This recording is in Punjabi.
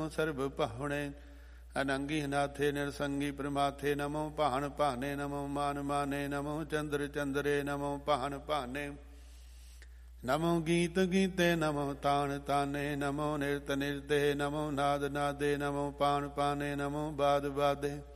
ਨਮੋ ਸਰਬ ਭਾਵਣੇ ਅਨੰਗੀ ਨਾਥੇ ਨਿਰਸੰਗੀ ਪ੍ਰਮਾਥੇ ਨਮੋ ਭਾਣ ਭਾਨੇ ਨਮੋ ਮਾਨ ਮਾਨੇ ਨਮੋ ਚੰਦਰ ਚੰਦਰੇ ਨਮੋ ਭਾਣ ਭਾਨੇ ਨਮੋ ਗੀਤ ਗੀਤੇ ਨਮੋ ਤਾਣ ਤਾਨੇ ਨਮੋ ਨਿਰਤ ਨਿਰਤੇ ਨਮੋ ਨਾਦ ਨਾਦੇ ਨਮੋ ਪਾਣ ਪਾਨੇ ਨਮੋ ਬਾਦ ਬਾਦੇ